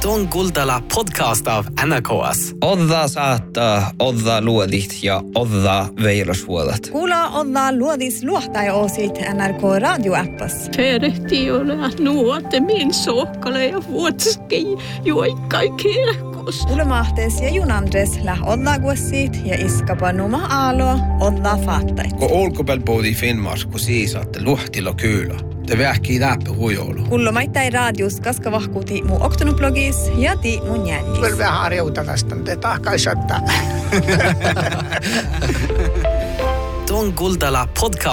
Tuon Kuultala podcast av NRKS. Odda saattaa, odda luodit ja odda veilosvuodat. Kuulla odda luodis luohtaja-osit NRK radioappas. Terehti ole nuote min sohkale ja vuotski juoikkai kirkos. Ulmahtes ja junandres läh odda guossit ja iskapa numa aalo odda faattait. Kun olkopääl poodi Finnmars, kun siisaatte luhtilla kyylä. Te vähkii läppä huijoulu. Kullomaittai radius kaskavahkuti mu oktonublogis ja ti mun jäljis. Kyllä vähän harjoitelasta, te tahkaisottaa. Tuon Kuultala podcast